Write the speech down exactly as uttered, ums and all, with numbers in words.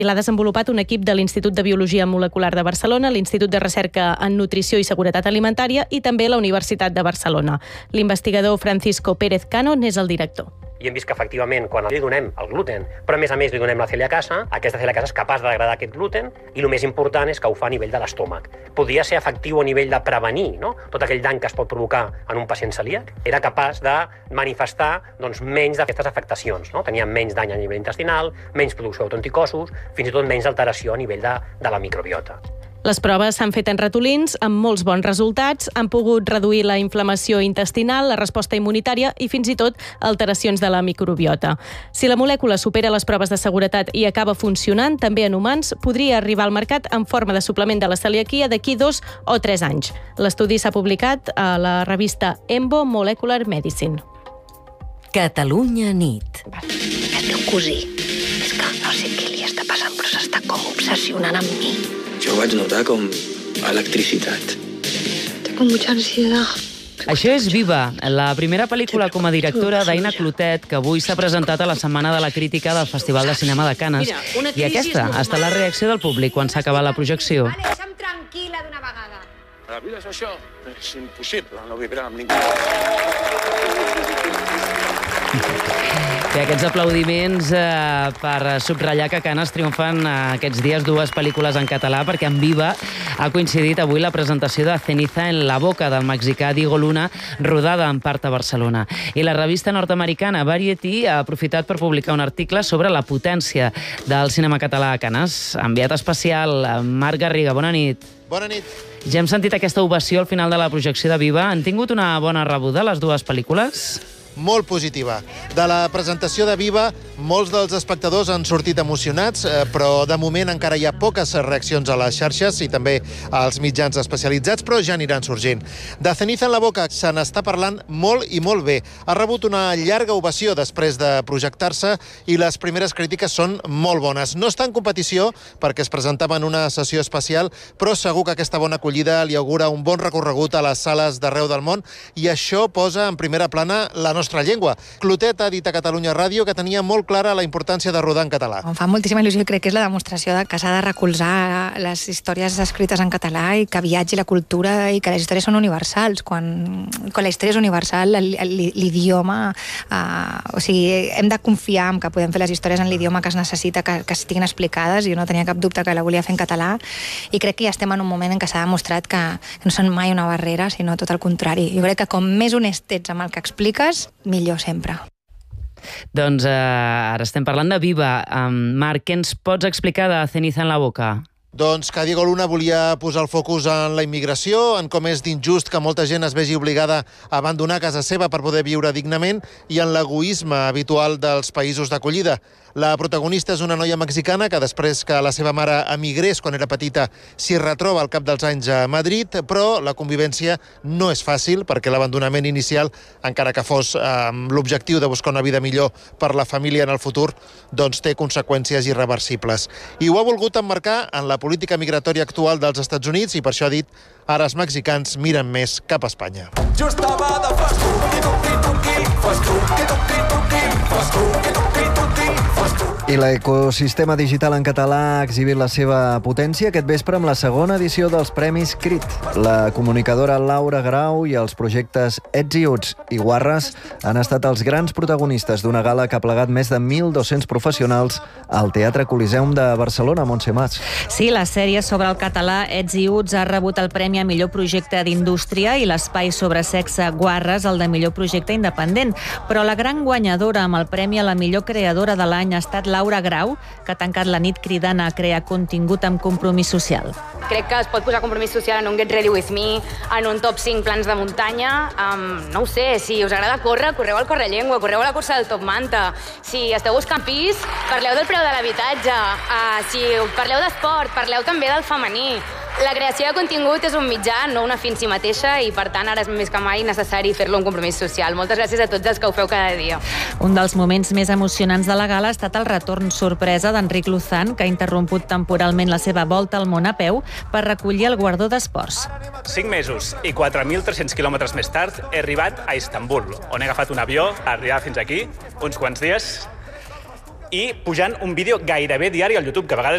i l'ha desenvolupat un equip de l'Institut de Biologia Molecular de Barcelona, l'Institut de Recerca en Nutrició i Seguretat Alimentària i també la Universitat de Barcelona. L'investigador Francisco Pérez Cano n'és el director. I hem vist que, efectivament, quan li donem el gluten, però a més a més li donem la celiacasa, aquesta celiacasa és capaç de degradar aquest gluten i el més important és que ho fa a nivell de l'estómac. Podria ser efectiu a nivell de prevenir, no? Tot aquell dany que es pot provocar en un pacient celíac. Era capaç de manifestar doncs, menys d'aquestes afectacions. No? Tenia menys dany a nivell intestinal, menys producció d'autoanticossos, fins i tot menys alteració a nivell de, de la microbiota. Les proves s'han fet en ratolins amb molts bons resultats, han pogut reduir la inflamació intestinal, la resposta immunitària i fins i tot alteracions de la microbiota. Si la molècula supera les proves de seguretat i acaba funcionant, també en humans, podria arribar al mercat en forma de suplement de la celiaquia d'aquí dos o tres anys. L'estudi s'ha publicat a la revista Embo Molecular Medicine. Catalunya nit. El teu cosí, és que no sé què li està passant, però s'està com obsessionant amb mi. Jo vaig notar com electricitat. Tengo mucha ansiedad. Això és Viva, la primera pel·lícula com a directora d'Aina Clotet, que avui s'ha presentat a la Setmana de la Crítica del Festival de Cinema de Canes. I aquesta ha estat la reacció del públic quan s'ha acabat la projecció. Vale, deixa'm tranquil·la d'una vegada. La vida és això, és impossible no vibrar amb ningú. I aquests aplaudiments eh, per subratllar que a Canes triomfen eh, aquests dies dues pel·lícules en català, perquè en Viva ha coincidit avui la presentació de Ceniza en la boca del mexicà Diego Luna, rodada en part a Barcelona. I la revista nord-americana Variety ha aprofitat per publicar un article sobre la potència del cinema català a Canes. Enviat especial, Marc Garriga, bona nit. Bona nit. Ja hem sentit aquesta ovació al final de la projecció de Viva. Han tingut una bona rebuda les dues pel·lícules? Molt positiva. De la presentació de Viva, molts dels espectadors han sortit emocionats, però de moment encara hi ha poques reaccions a les xarxes i també als mitjans especialitzats, però ja aniran sorgint. De Ceniza en la boca se n'està parlant molt i molt bé. Ha rebut una llarga ovació després de projectar-se i les primeres crítiques són molt bones. No està en competició perquè es presentava en una sessió especial, però segur que aquesta bona acollida li augura un bon recorregut a les sales d'arreu del món i això posa en primera plana la nostra llengua. Clotet ha dit a Catalunya Ràdio que tenia molt clara la importància de rodar en català. Em fa moltíssima il·lusió i crec que és la demostració de que s'ha de recolzar les històries escrites en català i que viatgi la cultura i que les històries són universals. Quan, quan la història és universal, l'idioma... Eh, o sigui, hem de confiar en que podem fer les històries en l'idioma que es necessita, que, que estiguin explicades. Jo no tenia cap dubte que la volia fer en català i crec que ja estem en un moment en què s'ha demostrat que no són mai una barrera, sinó tot el contrari. Jo crec que com més honest ets amb el que expliques, millor sempre. Doncs eh, ara estem parlant de Viva. Um, Marc, què ens pots explicar de Ceniza en la boca? Doncs que Diego Luna volia posar el focus en la immigració, en com és d'injust que molta gent es vegi obligada a abandonar casa seva per poder viure dignament i en l'egoisme habitual dels països d'acollida. La protagonista és una noia mexicana que després que la seva mare emigrés quan era petita s'hi retroba al cap dels anys a Madrid, però la convivència no és fàcil perquè l'abandonament inicial, encara que fos amb l'objectiu de buscar una vida millor per la família en el futur, doncs té conseqüències irreversibles. I ho ha volgut emmarcar en la política migratòria actual dels Estats Units i per això ha dit ara els mexicans miren més cap a Espanya. Jo estava de fas tu, que toqui, toqui, fas tu, que toqui, toqui, fas tu, que toqui, toqui, fas tu. I l'ecosistema digital en català ha exhibit la seva potència aquest vespre amb la segona edició dels Premis Crit. La comunicadora Laura Grau i els projectes Ets i Uts i Guarres han estat els grans protagonistes d'una gala que ha plegat més de mil dos-cents professionals al Teatre Coliseum de Barcelona, Montse Mas. Sí, la sèrie sobre el català Ets i Uts ha rebut el Premi a millor projecte d'indústria i l'espai sobre sexe Guarres el de millor projecte independent. Però la gran guanyadora amb el Premi a la millor creadora de l'any ha estat Laura Grau, que ha tancat la nit cridant a crear contingut amb compromís social. Crec que es pot posar compromís social en un Get Ready With Me, en un top cinc plans de muntanya. Um, no ho sé, si us agrada córrer, correu al Correllengua, correu a la cursa del Top Manta. Si esteu buscant pis, parleu del preu de l'habitatge. Uh, si parleu d'esport, parleu també del femení. La creació de contingut és un mitjà, no una fi en si mateixa, i per tant ara és més que mai necessari fer-lo un compromís social. Moltes gràcies a tots els que ho feu cada dia. Un dels moments més emocionants de la gala ha estat el retorn sorpresa d'Enric Luzán, que ha interromput temporalment la seva volta al món a peu per recollir el guardó d'esports. Cinc mesos i quatre mil tres-cents quilòmetres més tard he arribat a Istanbul, on he agafat un avió a arribar fins aquí, uns quants dies. i pujant un vídeo gairebé diari al YouTube, que a vegades